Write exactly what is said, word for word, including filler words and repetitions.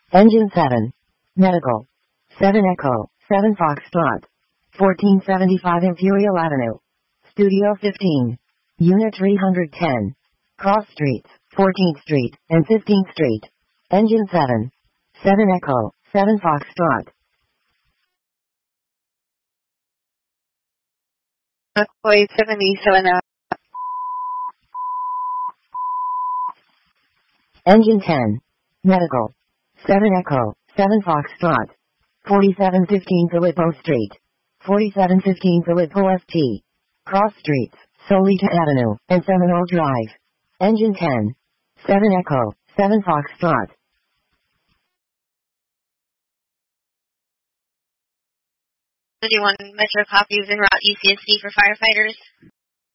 Engine seven. Medical. seven Echo, seven Foxtrot. fourteen seventy-five Imperial Avenue. Studio fifteen. Unit three hundred ten. Cross Streets, fourteenth Street, and fifteenth Street. Engine seven. seven Echo, seven Foxtrot. McCoy seventy-seven out. Engine ten. Medical. seven Echo, seven Foxtrot. forty-seven fifteen Filippo Street. forty-seven fifteen Filippo S T. Cross Streets, Solita Avenue, and Seminole Drive. Engine ten. seven Echo, seven Foxtrot. thirty-one Metro copies en route U C S D for firefighters.